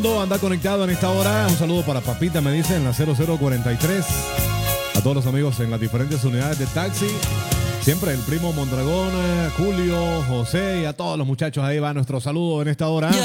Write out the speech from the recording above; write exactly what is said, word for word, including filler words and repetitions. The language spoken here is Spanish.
Anda conectado en esta hora. Un saludo para Papita, me dice, en la cero cero cuarenta y tres. A todos los amigos en las diferentes unidades de taxi. Siempre el primo Mondragón, Julio, José y a todos los muchachos. Ahí va nuestro saludo en esta hora.